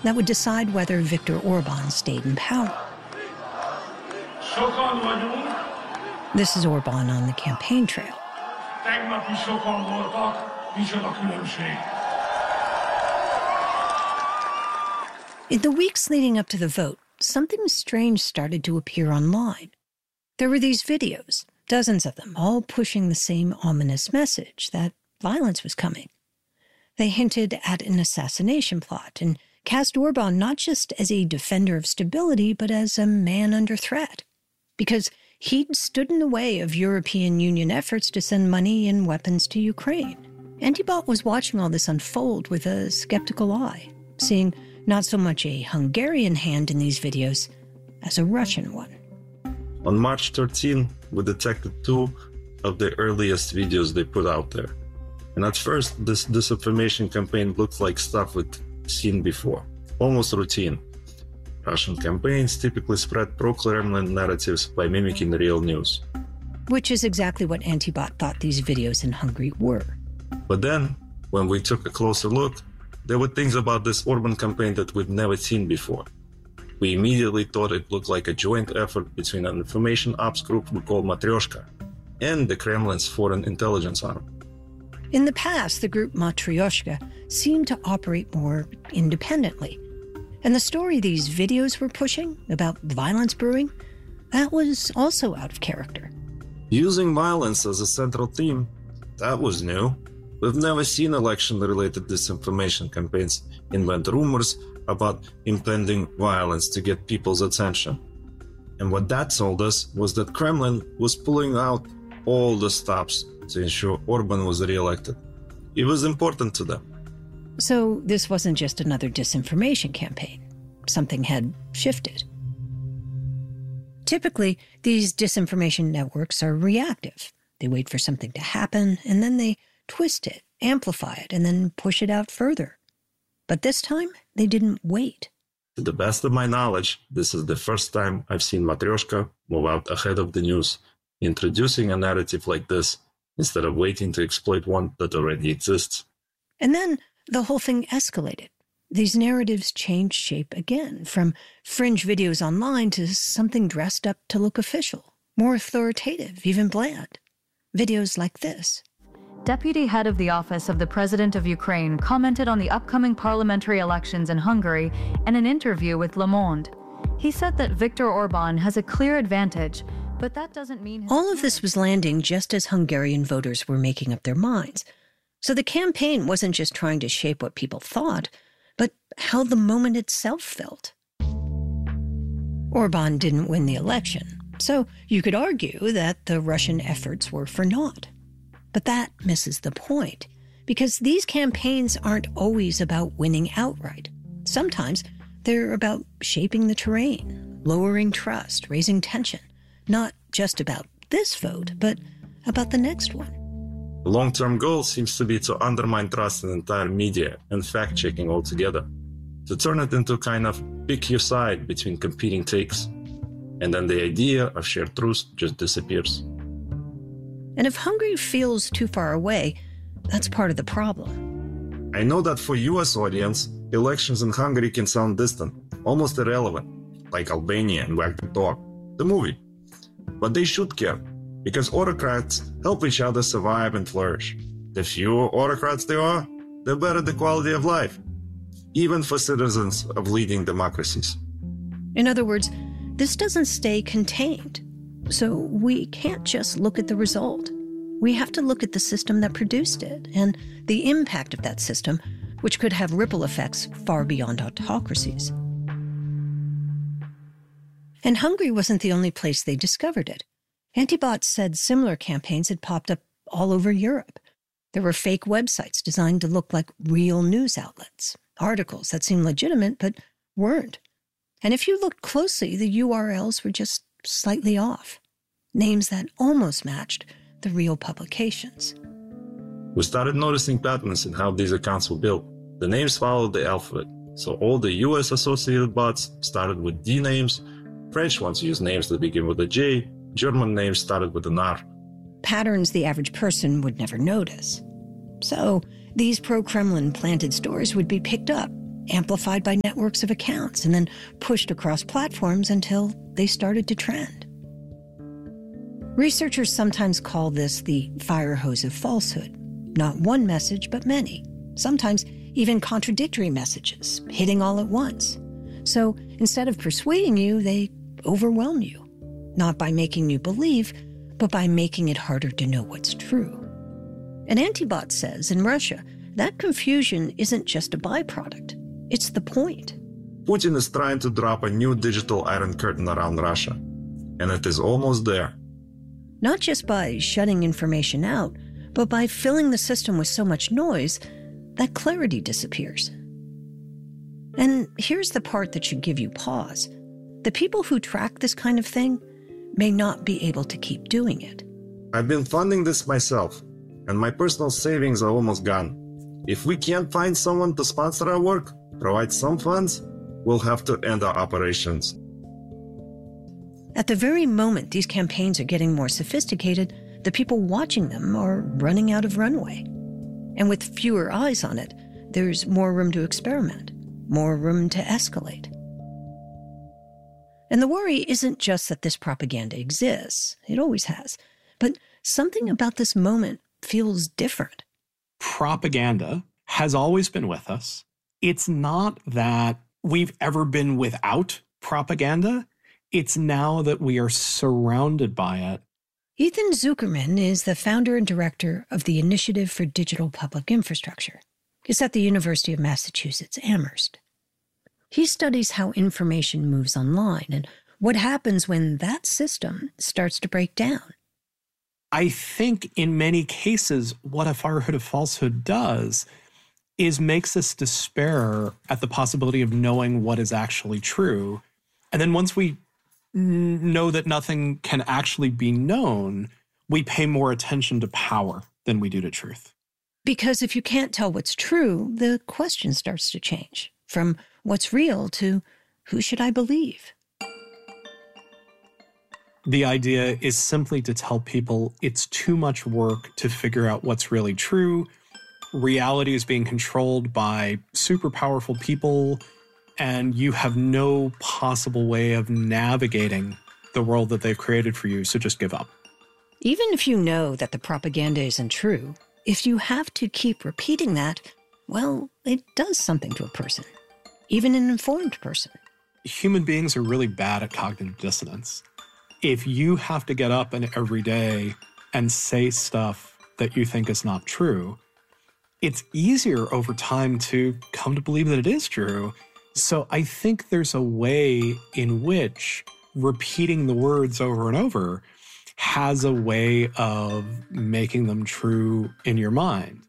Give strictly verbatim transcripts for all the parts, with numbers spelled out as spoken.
that would decide whether Viktor Orban stayed in power. This is Orban on the campaign trail. In the weeks leading up to the vote, something strange started to appear online. There were these videos, dozens of them, all pushing the same ominous message that violence was coming. They hinted at an assassination plot and cast Orban not just as a defender of stability, but as a man under threat, because he'd stood in the way of European Union efforts to send money and weapons to Ukraine. Antibot was watching all this unfold with a skeptical eye, seeing not so much a Hungarian hand in these videos as a Russian one. On March thirteenth, we detected two of the earliest videos they put out there. And at first, this disinformation campaign looked like stuff we'd seen before, almost routine. Russian campaigns typically spread pro-Kremlin narratives by mimicking the real news. Which is exactly what Antibot thought these videos in Hungary were. But then, when we took a closer look, there were things about this Orban campaign that we've never seen before. We immediately thought it looked like a joint effort between an information ops group we call Matryoshka and the Kremlin's foreign intelligence arm. In the past, the group Matryoshka seemed to operate more independently. And the story these videos were pushing about violence brewing, that was also out of character. Using violence as a central theme, that was new. We've never seen election-related disinformation campaigns invent rumors about impending violence to get people's attention. And what that told us was that Kremlin was pulling out all the stops to ensure Orban was re-elected. It was important to them. So this wasn't just another disinformation campaign. Something had shifted. Typically, these disinformation networks are reactive. They wait for something to happen, and then they twist it, amplify it, and then push it out further. But this time, they didn't wait. To the best of my knowledge, this is the first time I've seen Matryoshka move out ahead of the news, introducing a narrative like this instead of waiting to exploit one that already exists. And then the whole thing escalated. These narratives changed shape again, from fringe videos online to something dressed up to look official, more authoritative, even bland. Videos like this. Deputy head of the Office of the President of Ukraine commented on the upcoming parliamentary elections in Hungary in an interview with Le Monde. He said that Viktor Orban has a clear advantage, but that doesn't mean... All of this was landing just as Hungarian voters were making up their minds. So the campaign wasn't just trying to shape what people thought, but how the moment itself felt. Orban didn't win the election, so you could argue that the Russian efforts were for naught. But that misses the point, because these campaigns aren't always about winning outright. Sometimes they're about shaping the terrain, lowering trust, raising tension, not just about this vote, but about the next one. The long-term goal seems to be to undermine trust in entire media and fact-checking altogether, to turn it into a kind of pick your side between competing takes, and then the idea of shared truth just disappears. And if Hungary feels too far away, that's part of the problem. I know that for U S audience, elections in Hungary can sound distant, almost irrelevant, like Albania and Wag the Dog, the movie. But they should care, because autocrats help each other survive and flourish. The fewer autocrats there are, the better the quality of life, even for citizens of leading democracies. In other words, this doesn't stay contained. So we can't just look at the result. We have to look at the system that produced it and the impact of that system, which could have ripple effects far beyond autocracies. And Hungary wasn't the only place they discovered it. Antibot said similar campaigns had popped up all over Europe. There were fake websites designed to look like real news outlets, articles that seemed legitimate but weren't. And if you looked closely, the U R Ls were just slightly off. Names that almost matched the real publications. We started noticing patterns in how these accounts were built. The names followed the alphabet, so all the U S associated bots started with D names, French ones used names that begin with a J, German names started with an R. Patterns the average person would never notice. So these pro-Kremlin planted stories would be picked up, amplified by networks of accounts, and then pushed across platforms until they started to trend. Researchers sometimes call this the fire hose of falsehood. Not one message, but many. Sometimes even contradictory messages, hitting all at once. So instead of persuading you, they overwhelm you. Not by making you believe, but by making it harder to know what's true. And Antibot says in Russia, that confusion isn't just a byproduct. It's the point. Putin is trying to drop a new digital iron curtain around Russia, and it is almost there. Not just by shutting information out, but by filling the system with so much noise that clarity disappears. And here's the part that should give you pause. The people who track this kind of thing may not be able to keep doing it. I've been funding this myself, and my personal savings are almost gone. If we can't find someone to sponsor our work, provide some funds, we'll have to end our operations. At the very moment these campaigns are getting more sophisticated, the people watching them are running out of runway. And with fewer eyes on it, there's more room to experiment, more room to escalate. And the worry isn't just that this propaganda exists, it always has, but something about this moment feels different. Propaganda has always been with us. It's not that we've ever been without propaganda. It's now that we are surrounded by it. Ethan Zuckerman is the founder and director of the Initiative for Digital Public Infrastructure. It's at the University of Massachusetts, Amherst. He studies how information moves online and what happens when that system starts to break down. I think in many cases, what a firehood of falsehood does is makes us despair at the possibility of knowing what is actually true. And then once we know that nothing can actually be known, we pay more attention to power than we do to truth. Because if you can't tell what's true, the question starts to change from what's real to who should I believe? The idea is simply to tell people it's too much work to figure out what's really true. Reality is being controlled by super powerful people, and you have no possible way of navigating the world that they've created for you, so just give up. Even if you know that the propaganda isn't true, if you have to keep repeating that, well, it does something to a person, even an informed person. Human beings are really bad at cognitive dissonance. If you have to get up and every day and say stuff that you think is not true, it's easier over time to come to believe that it is true. So I think there's a way in which repeating the words over and over has a way of making them true in your mind.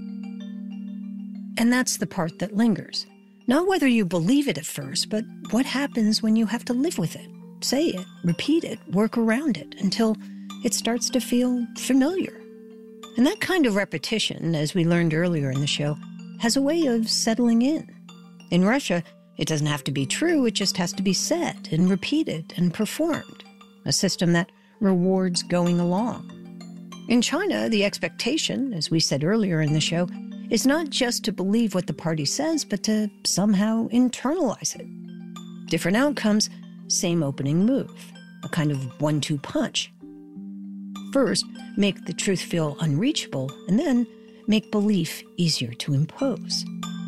And that's the part that lingers. Not whether you believe it at first, but what happens when you have to live with it, say it, repeat it, work around it until it starts to feel familiar. And that kind of repetition, as we learned earlier in the show, has a way of settling in. In Russia, it doesn't have to be true, it just has to be said and repeated and performed, a system that rewards going along. In China, the expectation, as we said earlier in the show, is not just to believe what the party says, but to somehow internalize it. Different outcomes, same opening move, a kind of one two punch. First, make the truth feel unreachable, and then make belief easier to impose.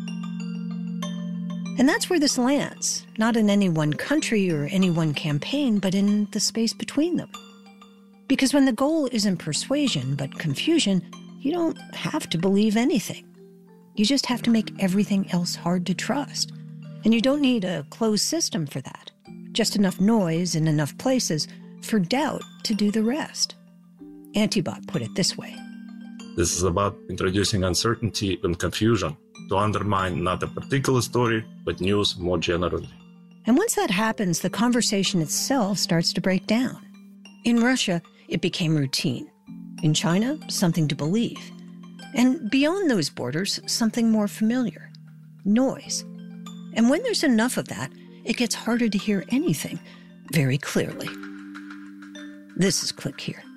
And that's where this lands, not in any one country or any one campaign, but in the space between them. Because when the goal isn't persuasion, but confusion, you don't have to believe anything. You just have to make everything else hard to trust. And you don't need a closed system for that. Just enough noise in enough places for doubt to do the rest. Antibot put it this way. This is about introducing uncertainty and confusion to undermine not a particular story, but news more generally. And once that happens, the conversation itself starts to break down. In Russia, it became routine. In China, something to believe. And beyond those borders, something more familiar. Noise. And when there's enough of that, it gets harder to hear anything very clearly. This is Click Here.